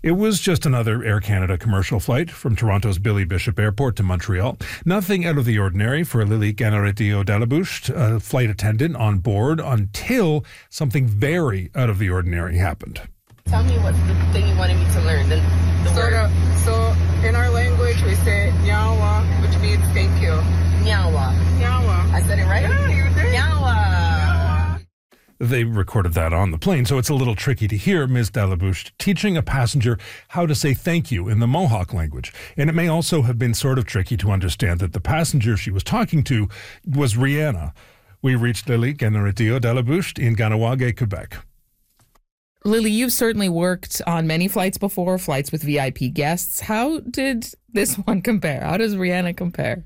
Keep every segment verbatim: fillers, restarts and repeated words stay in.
It was just another Air Canada commercial flight from Toronto's Billy Bishop Airport to Montreal. Nothing out of the ordinary for Lily Ganaretio Delabush, a flight attendant on board, until something very out of the ordinary happened. Tell me what's the thing you wanted me to learn. The, the so, word. The, so in our language we say nyawa, which means thank you. Nyawa. Nyawa. I said it right? Yeah, you did. Nyawa. They recorded that on the plane, so it's a little tricky to hear Miz Delabush teaching a passenger how to say thank you in the Mohawk language. And it may also have been sort of tricky to understand that the passenger she was talking to was Rihanna. We reached Lily Ganaretio Delabush in Ganawage, Quebec. Lily, you've certainly worked on many flights before, flights with V I P guests. How did this one compare? How does Rihanna compare?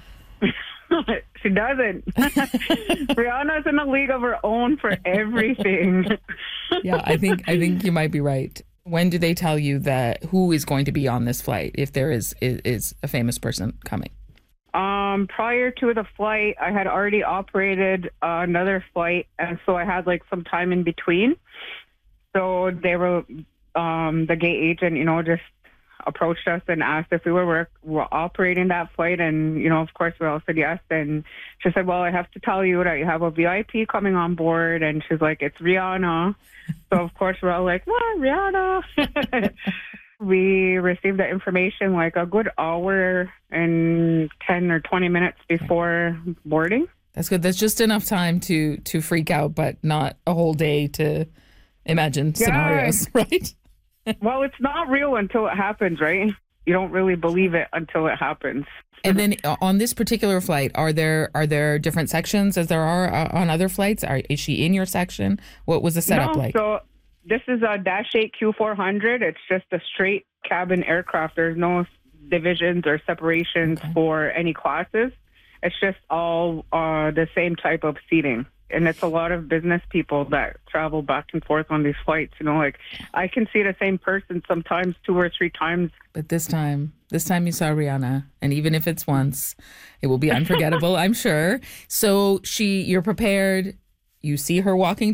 She doesn't. Rihanna's in a league of her own for everything. Yeah, I think I think you might be right. When do they tell you that who is going to be on this flight, if there is is, is a famous person coming? Um, prior to the flight, I had already operated uh, another flight, and so I had like some time in between. So they were, um, the gate agent, you know, just approached us and asked if we were, work, were operating that flight. And, you know, of course, we all said yes. And she said, well, I have to tell you that you have a V I P coming on board. And she's like, it's Rihanna. So, of course, we're all like, what, Rihanna? We received the information like a good hour and ten or twenty minutes before boarding. That's good. That's just enough time to to freak out, but not a whole day to imagine Yeah. scenarios, right? Well, it's not real until it happens, right? You don't really believe it until it happens. And then on this particular flight, are there are there different sections as there are uh, on other flights? Are, is she in your section? What was the setup no, like? So this is a Dash eight Q four hundred. It's just a straight cabin aircraft. There's no divisions or separations Okay. for any classes. It's just all uh, the same type of seating. And it's a lot of business people that travel back and forth on these flights. You know, like I can see the same person sometimes two or three times. But this time, this time you saw Rihanna, and even if it's once, it will be unforgettable, I'm sure. So she, you're prepared. You see her walking